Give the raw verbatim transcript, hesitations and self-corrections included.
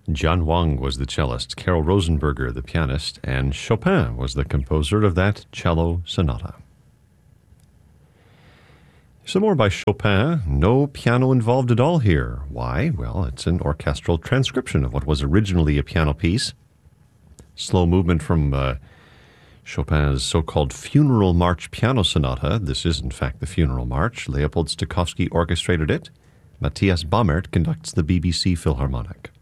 John Wang was the cellist, Carol Rosenberger the pianist, and Chopin was the composer of that cello sonata. Some more by Chopin. No piano involved at all here. Why? Well, it's an orchestral transcription of what was originally a piano piece. Slow movement from uh, Chopin's so-called Funeral March Piano Sonata. This is, in fact, the Funeral March. Leopold Stokowski orchestrated it. Matthias Baumert conducts the B B C Philharmonic.